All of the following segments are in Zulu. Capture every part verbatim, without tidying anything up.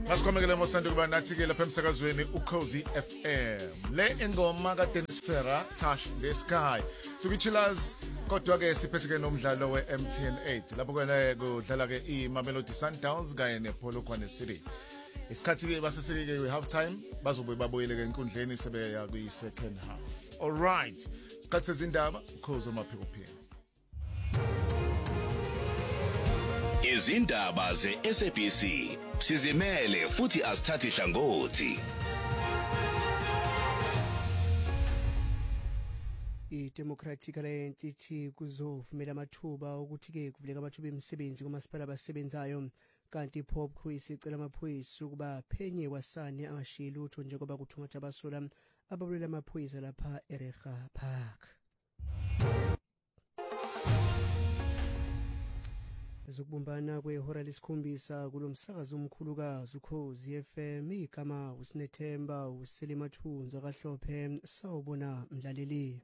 Masikwamekele mosandi kuba nathi ke lapha emsakazweni uCozy F M. Le engoma ka Dennis Ferrer Touch the Sky. Sikuchillers kodwa ke siphethe ke nomdlalo we M T N eight. Lapho ke kudlala ke iMamelodi Sundowns kanye nePolokwane City. Isikhathi ke basesike ke half time bazobe babuyele ke enkundleni sebeya kwi second half. All right. Isikhathi sezindaba uCozy Maphikophini. Izindaba ze-S A B C sizimele futhi asithathi hlangothi. I-Democratic Alliance ithi kuzovumela amathuba ukuthi ke kuvuleka amathuba emisebenzi kumasipala abasebenzayo kanti iPop Crew isicela amaphoyisa ukuba phenye kwasani angashiyi lutho njengoba kuthungatha abasola ababulela amaphoyisa lapha eRega Park. Zokubumbana kwehora lesikhombisa kulomsakazo omkhulukazi uCozy F M igama uSinethemba uSelimathunza kaHlophe sawubona mlaleli.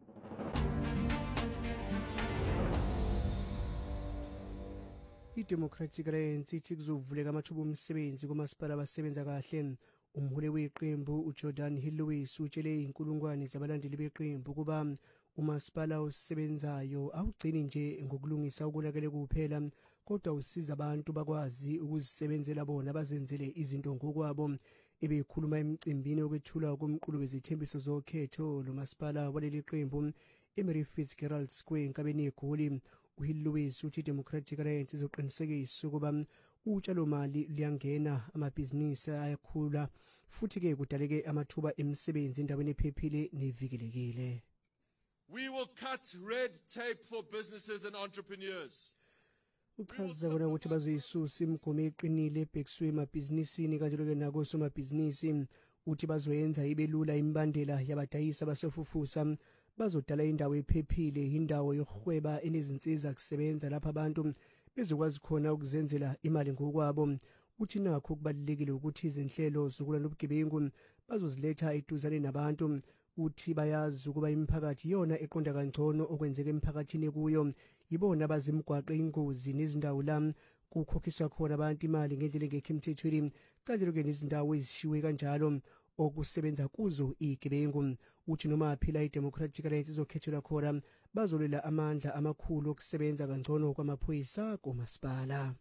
I-Democratic Alliance ithi kuzovuleka amathuba omsebenzi kumasipala abasebenza kahle. Umholi weqembu uJordan Hill-Lewis utshele inkulungwane zabalandeli beqembu kuba umasipala osebenzayo awugcini nje ngokulungisa ukonakele kuphela kodwa usiza abantu bakwazi ukuzisebenzela bona bazenzele izinto ngokwabo. Ebekhuluma emcimbini okwethula komqulu wezithembiso zokhetho lo masipala waleli qembu eMary Fitzgerald Square enkabeni eGoli. uHill-Lewis uthi Democratic Alliance izoqinisekisa ukuba utshalo mali liyangena amabhizinisi ayakhula futhi ke kudaleke amathuba emisebenzi endaweni ephephile nevikelekile. We will cut red tape for businesses and entrepreneurs. Uchaza kona ukuthi bazoyisusa imigomo eqinile ebhekiswe emabhizinisini kanjalo ke nako somabhizinisi uthi bazoyenza ibe lula imbandela yabadayisa basefufusa bazodala indawo ephephile indawo yokuhweba enezinsiza kusebenza lapha abantu bezokwazi khona ukuzenzela imali ngokwabo. Uthi nakho kubalekile ukuthi izinhlelo zokulwa nobugebengu bazoziletha eduzane nabantu. Uthi bayazi ukuba imiphakathi yona eqonda kangcono okwenzeka emphakathini kuyo ibona bazimgwaqe ingozi nezindawo la kukhokhiswa khona abantu imali ngendlela engekho emthethweni kanjalo ke nezindawo ezishiwe kanjalo okusebenza kuzo igebengu. Uthi noma phila iDemocratic Alliance izokhethelwa khona bazolela amandla amakhulu okusebenza kangcono kwamaphoyisa kumasipala.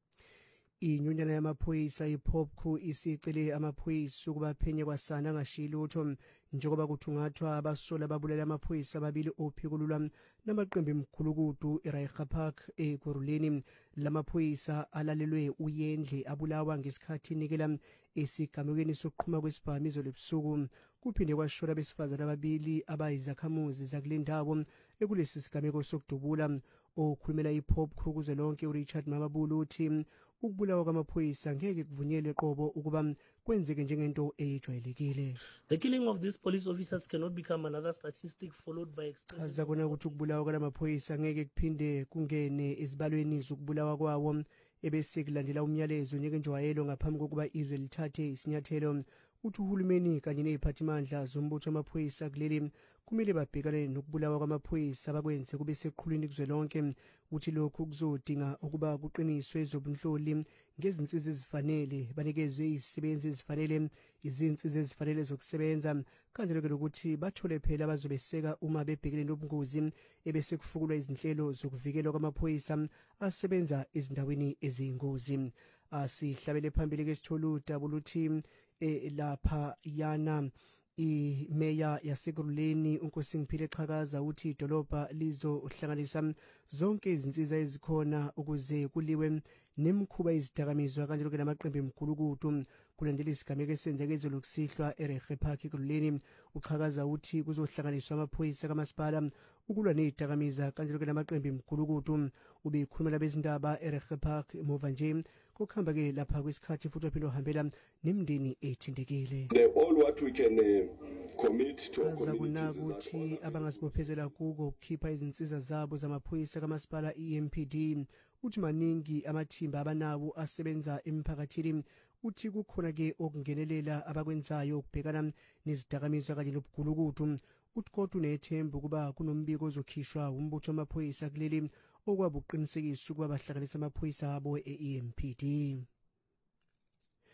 Inyunyana yamaphoyisa iPop Crew isicele amaphoyisa ukuba phenye kwasana angashiyi lutho njengoba kuthungathwa abasola babulela amaphoyisa ababili ophikululwa namaqembu emkhulukudu eRega Park eGoruleni. Lamaphoyisa alalelwe uyendle abulawa ngesikhathi nikela esigamekweni sokuqhuma kwesibhamizo lebusuku. Kuphinde kwashora besifazana ababili abayizakhamuzi zakulendawo ekulesi sigameko sokudubula. Okhulumela iPop Crew kuze lonke uRichard Mababulu uthi ukubulawa kwamaphoyisa ngeke kuvunyelwe qobo ukuba kwenzeke njengento ejwayelekile. The killing of these police officers cannot become another statistic followed by extensive. Kona ukuthi ukubulawa kwamaphoyisa ngeke kuphinde kungene ezibalweni zokubulawa kwawo ebese kulandela umyalezo njengenjwayelo ngaphambi kokuba izwe lithathe isinyathelo. Uthi uhulumeni kanye neziphathimandla zombutho wamaphoyisa kuleli kumele babhekane nokubulawa kwamaphoyisa bakwenze kube seqhulwini kuzwelonke. Uthi lokhu kuzodinga ukuba kuqiniswe ezobunhloli ngezinsiza ezifanele banikezwe izisebenzi ezifanele izinsiza ezifanele zokusebenza kanjalo ke ukuthi bathole phela abazobeseka uma bebhekene nobungozi ebese kufukulwa izinhlelo zokuvikelwa kwamaphoyisa asebenza ezindaweni eziyingozi. Asihlabele phambili kesitholuda buluthi e lapha yana imeya yaseGoruleni uNkosingiphile Xhakaza uthi idolobha lizohlanganisa zonke izinsiza ezikhona ukuze kuliwe nemkhuba izidakamizwa kanjalo ke namaqembu emkhulukudu kulandela isigameko esenzeke ezolokusihlwa eRega Park eGoruleni. Uxhakaza uthi kuzohlanganiswa amaphoyisa kamasipala ukulwa nezidakamiza kanjalo ke namaqembu emkhulukudu. Ubekhulumela bezindaba eRega Park mova nje kukhamba ke lapha kwesikhathi futhi uphinde uhambela nemndeni ethintekile. All what we can uh, commit to communities ukuthi abangazibophezela kuko ukukhipha izinsiza zabo zamaphoyisa kamasipala E M P D. Uthi maningi amathimba abanawo asebenza emphakathini. Uthi kukhona ke okungenelela abakwenzayo ukubhekana nezidakamizwa kanye lobugulukudu. Uthi kodwa unethemba kuba kunombiko ozokhishwa umbutho wamaphoyisa kuleli okwabuqinisekisa ukuba bahlanganisa amaphoyisa abo e-E M P D.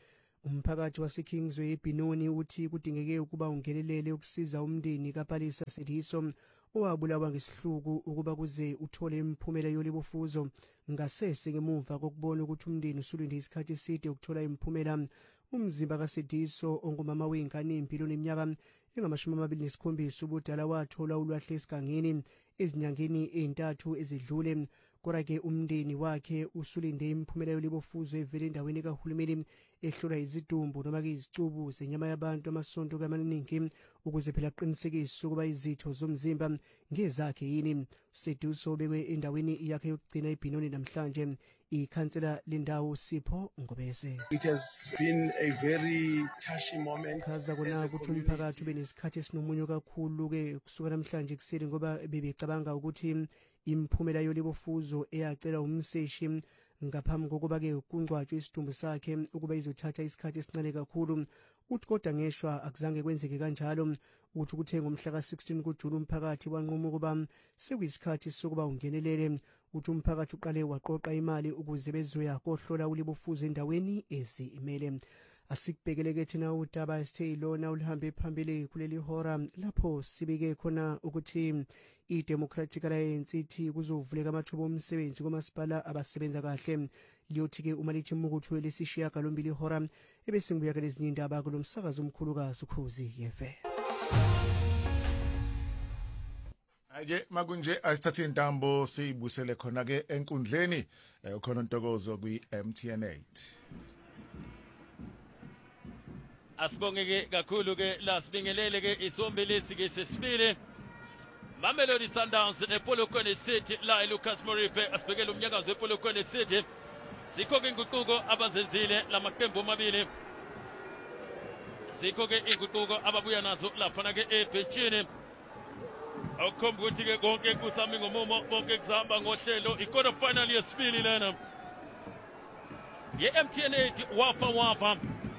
Umphakathi waseKingsway eBinoni uthi kudingeke ukuba ungenelele ukusiza umndeni kaPalisa Sidiso owabulawa ngesihluku ukuba kuze uthole imphumela yolibofuzo ngasese ngemuva kokubona ukuthi umndeni usulinde isikhathi eside ukuthola imphumela. Umzimba kaSidiso ongumama wengane impilo neminyaka engamashumi amabili nesikhombisa ubudala wathola ulwahle esigangeni ezinyangeni ezintathu ezidlule. Kodwa-ke umndeni wakhe usulinde imphumela yolibofuzo evele endaweni kahulumeni ehlolwa izidumbu noma-ke izicubu zenyama yabantu amasonto kamaningi ukuze phela aqinisekise ukuba izitho zomzimba ngezakhe yini. Sidiso ubekwe endaweni yakhe yokugcina eBinoni namhlanje. Ikhansela lendawo Sipho Ngobese. It has been a very touching moment. Chaza kona ukuthi umphakathi ube nesikhathi esinomunyo kakhulu-ke kusuka namhlanje kuseni ngoba bebecabanga ukuthi imphumela yolibofuzo eyacela umseshi ngaphambi kokuba-ke kungcwatshwe isidumbu sakhe ukuba izothatha isikhathi esincane kakhulu. Uthi kodwa ngeshwa akuzange kwenzeke kanjalo. Uthi ukuthe ngomhla ka-sixteen kuJuni umphakathi wanquma ukuba sekuyisikhathi sokuba ungenelele. Uthi umphakathi uqale waqoqa imali ukuze bezoya kohlola ulibofuzo endaweni ezimele. Asikubhekeleke thina udaba esithe ilona uluhambe phambili kuleli hora lapho sibike khona ukuthi iDemocratic Alliance ithi kuzovuleka amathuba omsebenzi kumasipala abasebenza kahle. Liyothi-ke uma lithi mukuthu lesishiya galombili hora ebese ngibuya lezinye indaba kulomsakazo omkhulukazi Ukhozi F M. Ake makunje asithathe intambo siyibusele khona ke enkundleni ukhona Ntokozo kwi M T N eight. Asibongeke kakhulu ke lasibingelele ke isombelisi ke sesibili Mamelodi Sundowns nePolokwane City la Lucas Moripe asibekela umnyakazo wePolokwane City. Sikho ke inguquko abazenzile lamaqembu amabili. Sikho ke inguquko ababuya nazo lapha ke ebenchini. Awukhomba ukuthi ke konke kusami ngomumo konke kuzahamba ngohlelo i-quarter final yesibili lana. Ye-M T N eight wafa wafa.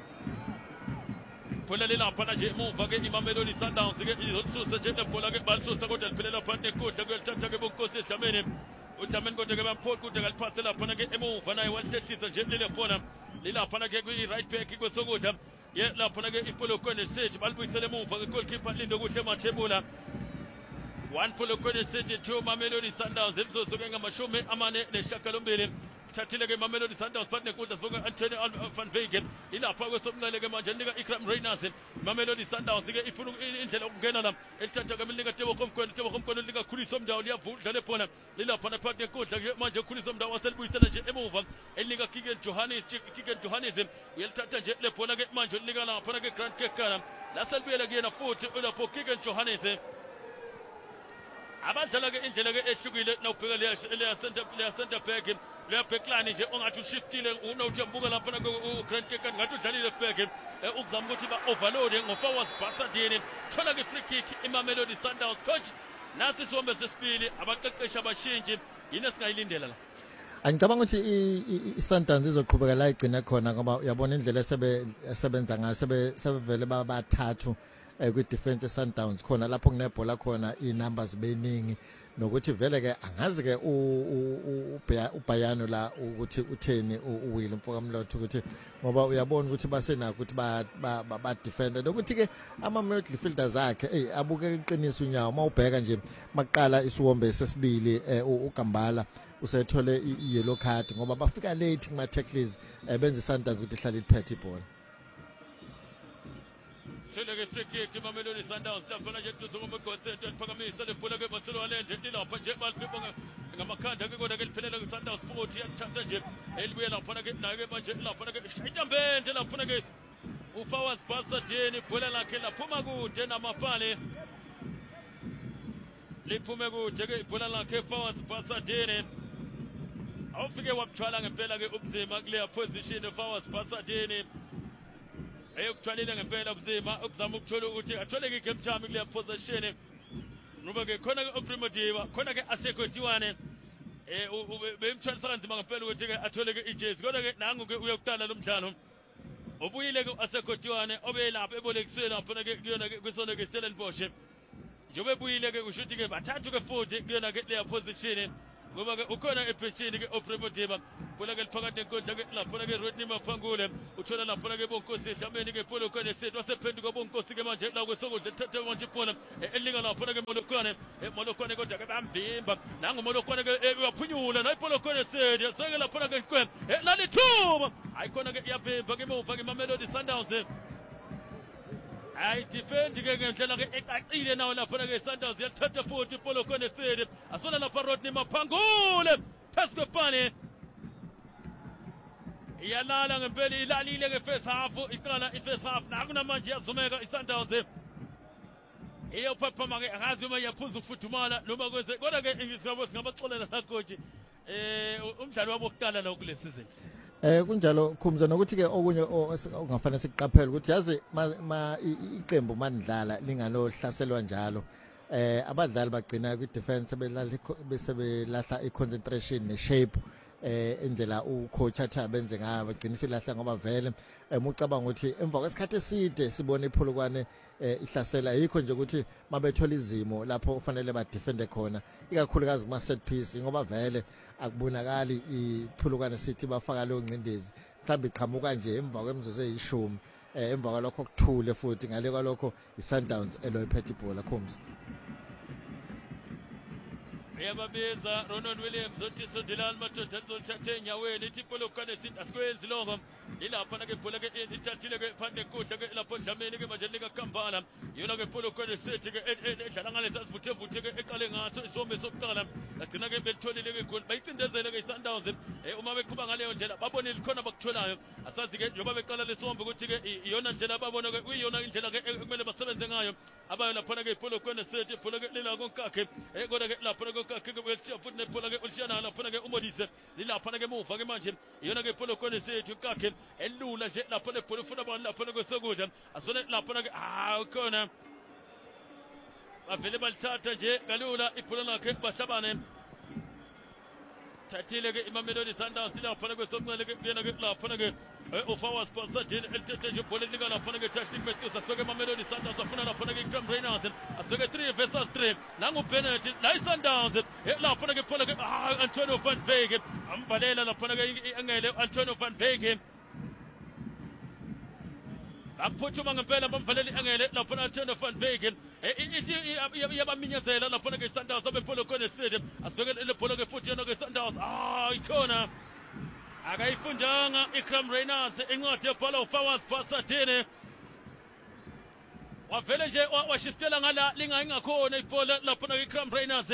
Pulele lapha nje emuva ke iMamelodi Sundowns ke izosusa nje lebhola ke balisusa kodwa liphelela phansi ekudla kuyalithatha ke bonkosi eDlamini. uDlamini kodwa ke bamphoqa kodwa kaliphathe lapha ke emuva naye wahlehlisa nje lele bona. Lilapha ke kwi-right back kwesokudla. Ye lapha ke iPolokwane City balibuyisele emuva ke goalkeeper Lindo kuhle emathebula. one Polokwane City two Mamelodi Sundowns emzozo ke ngamashumi amane nesishiyagalombili. Thathile ke Mamelodi Sundowns phansi nekudla sibonga Anthony van Wyk ilapha kwesomncele ke manje nika Ikram Reyners. Mamelodi Sundowns ke ifuna indlela okungena la elithatha ke milinga Tebo Komkhwelo Tebo Komkhwelo lika Khuliso Mdawo liyavudla lepona lilapha phansi nekudla ke manje Khuliso Mdawo waselibuyisela nje emuva elinika Kigen Johannes Kigen Johannes uyalithatha nje lepona ke manje linika lapha ke Grant Kekana laselibuyela kuyena futhi ulapho Kigen Johannes abadlala ke indlela ke ehlukile nawubheka leya center leya center back leya backline nje ongathi ushiftile unothi ambuka lapha ku Grant Kekana ngathi udlalile back ukuzama ukuthi ba overload ngoFawaz Basadini thola ke free kick iMamelodi Sundowns. Coach nasi isombe sesibili abaqeqeshi abashinji yini esingayilindela la? Angicabanga ukuthi iSundowns izoqhubeka la igcina khona ngoba uyabona indlela esebe esebenza ngayo sebe sebevele babathathu kwi defense Sundowns khona lapho kunebhola khona inumbers beningi nokuthi vele ke angazi ke uBayano la ukuthi utheni uWill Mfoka Mlotho ukuthi ngoba uyabona ukuthi basenako ukuthi ba ba defend nokuthi ke ama midfielders akhe hey abuke iqiniso unyawo mawubheka nje maqala isiwombe sesibili uGambala usethole i-yellow card ngoba bafika late kuma tackles benze Sundowns ukuthi ihlale iphethe ibhola. Seleke free kick iMamelodi Sundowns lapha nje kuzoma uGotsento eliphakamisa lebhola ke Marcelo Alende lilapha nje baliphipa ngamakhanda ke kodwa ke liphelela ku Sundowns futhi yathatha nje elibuye lapha ke nayo ke manje lapha ke itambende lapha ke uFawaz Basadini ibhola lakhe laphuma kude namapale liphume kude ke ibhola lakhe Fawaz Basadini awufike wabuthwala ngempela ke ubuzima kuleya position uFawaz Basadini ayokuthalile ngempela ubuzima ukuzama ukuthola ukuthi atholeke igame time kuleya position ngoba ke khona ke uPrimodiwa khona ke Aseko Tiwane eh bemthwalisa kanzima ngempela ukuthi ke atholeke ijezi kodwa ke nangu ke uyokuqala lo mdlalo ubuyile ke Aseko Tiwane obelapha ebolekisweni lapha ke kuyona ke kwisona ke Stellenbosch njobe buyile ke kusho ukuthi ke bathathu ke futhi kuyona ke leya position ngoba ke ukhona epheshini ke uPrimodiwa Pula ke phakathi enkundla ke lapho ke Rodney Maphangule uthola lapho ke Bonkosi Dlamini ke Polokwane sethu wasephenduka Bonkosi ke manje la kwesokudla ethathe manje phona elinga lapho ke Molokwane Molokwane kodwa ke bambimba nangu Molokwane ke uyaphunyula nayi Polokwane sethu seke lapho ke iqwe nalithuba ayikhona ke iyabhemba ke muva ke Mamelodi Sundowns ay defend ke ngendlela ke ecacile nawo lapho ke Sundowns yathatha futhi Polokwane sethu asona lapho Rodney Maphangule phezu kwepane iyalala ngempela ilalile ke first half iqala i first half nakunamanje yazumeka iSundowns iyo phaphama ke akazi uma yaphuza ukufuthumala noma kwenze kodwa ke ngisabo singabaxolela la coach eh umdlalo wabo wokuqala la kule season eh kunjalo khumza nokuthi ke okunye ongafanele siqaphele ukuthi yazi iqembu mandlala linganohlaselwa njalo eh abadlali bagcina ku defense besebelahla i concentration ne shape eh indlela ucoach athi abenze ngayo bagcina silahla ngoba vele umucabanga ukuthi emva kwesikhathi eside sibone iPolokwane ihlasela yikho nje ukuthi mabethola izimo lapho ufanele ba defend khona ikakhulukazi kuma set piece ngoba vele akubonakali iPolokwane City bafaka leyo ncindezi mhlawumbe iqhamuka nje emva kwemizuzu eyishumi emva kwalokho okuthule futhi ngale kwalokho iSundowns eloyiphethe ibhola khomza yababiza Ronald Williams othi Sondilani Madoda azothatha enyaweni ithi Polokwane City asikwenzi longo ilapha ke ibhola ke ithathile ke phande kuhle ke lapho Dlamini ke manje lika Kampala yona ke Polokwane City ke edlala ngale sasivuthe vuthe ke eqale ngaso isombe sokuqala agcina ke belitholile ke gol bayicindezele ke iSundowns uma beqhuba ngaleyo ndlela babone likhona bakutholayo asazi ke njoba beqala lesombe ukuthi ke iyona ndlela babona ke kuyiyona indlela ke kumele basebenze ngayo abayo lapha ke Polokwane City ibhola ke lila konkakhe kodwa ke lapha ke ke welcha futhi nephola ke ulishana lapha ke uModise lilapha ke muva ke manje iyona ke Polokwane City kakhe elula nje lapha le bhola ufuna abantu lapha kwesokudla asibone lapha ke ah khona avele balithatha nje kalula ibhola lakhe bahlabane thathile ke iMamelodi Sundowns lapha kwesonqele ke yena ke lapha ke uFawas Pasadine elithethe nje ibhola lika lapha ke touch Matthews asibeke iMamelodi Sundowns afuna lapha ke Cam Reynolds asibeke three versus three nangu penalty la iSundowns lapha ke ibhola ke Antonio van Veek ambalela lapha ke engele Antonio van Veek akuphuthuma ngempela bamvaleli engele lapha Antonio van Veek ithi yabaminyazela lapha ke iSundowns abePolokwane City asibeke le bhola ke futhi yena ke iSundowns ah ikhona akayifundanga iCam Reynolds incwadi yebhola uFawas Pasadine wavele nje washiftela ngala lingayingakhona ibhola lapha ke iCam Reynolds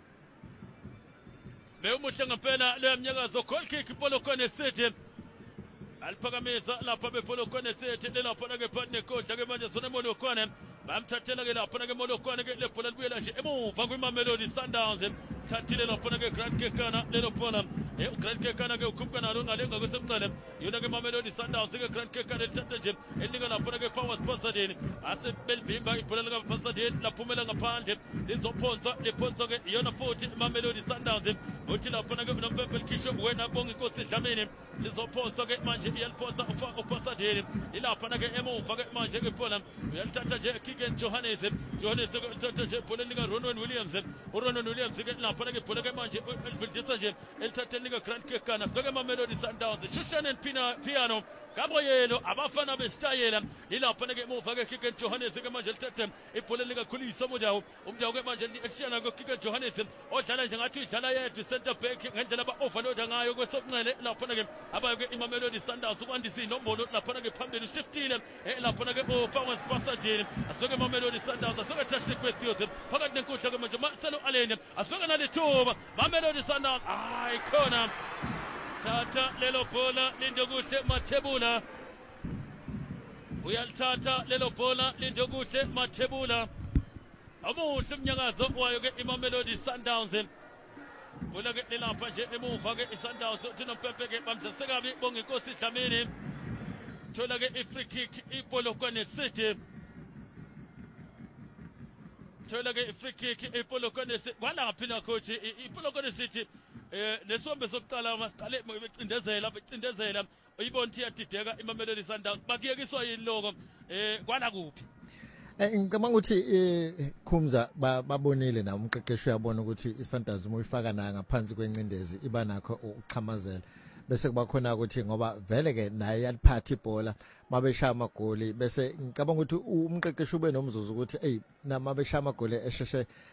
bewumuhle ngempela le mnyakazo goal kick iPolokwane City aliphakamisa lapha bePolokwane City lapha ke partner coach ke manje sona Molokwane bamthathela ke lapha ke Molokwane ke lebhola libuyela nje emuva kwiMamelodi Sundowns thathile lapha ke Grant Kekana lelo bhola eh Grant Kekana ke ukhupha nalo ngale ngakwesekucala yona ke Mamelodi Sundowns ke Grant Kekana lithatha nje elinga lapha ke Fawas Pasadine ase belibimba ibhola lika Pasadine laphumela ngaphandle lizophonsa liphonsa ke yona futhi Mamelodi Sundowns uthi lapha ke uNompempe Kisho wena bonga inkosi Dlamini lizophonsa ke manje iyaliphonsa uPasadine ilapha ke emuva ke manje ke bhola uyalithatha nje Kigen Johannes Johannes ke lithatha nje ibhola lika Ronwen Williams uRonwen Williams ke lapha ke ibhola ke manje elivildisa nje elithatha lika Grant Kekana sibeke Mamelodi Sundowns Shushan and Piano Gabrielo abafana bestayela ilapha ke emuva ke Kigen Johannes ke manje lithatha ibhola lika Khulisa Modawu umdawu ke manje elishana ke Kigen Johannes odlala nje ngathi udlala yedwa center back ngendlela ba overload ngayo kwesokunxele lapha ke abayo ke iMamelodi Sundowns ukwandisa inombolo lapha ke phambili shiftile lapha ke uFawas Pasadine asibeke Mamelodi Sundowns asibeke Tashik Matthews phakathi nenkundla ke manje Marcelo Allen asibeke nalithuba Mamelodi Sundowns ay khona thatha lelo bhola lindokuhle Mathebula uyalithatha lelo bhola lindokuhle Mathebula amuhle umnyakazo wayo ke iMamelodi Sundowns bhola ke lelapha nje emuva ke iSundowns uthi noMpepe ke bamdlase kabi bonga inkosi Dlamini thola ke i-free kick iPolokwane City thola ke i-free kick iPolokwane City kwalaphi na coach iPolokwane City eh lesombe sokuqala masiqale becindezela becindezela uyibona ukuthi iyadideka iMamelodi Sundowns bakuyekiswa yini lokho eh kwala kuphi eh ngicabanga ukuthi Khumza babonile na umqeqeshi uyabona ukuthi iSundowns uma uyifaka na ngaphansi kwencindezi iba nakho ukuxhamazela bese kuba khona ukuthi ngoba vele ke naye yaliphatha ibhola mabeshaya amagoli bese ngicabanga ukuthi umqeqeshi ube nomzuzu ukuthi hey namabeshaya amagoli esheshe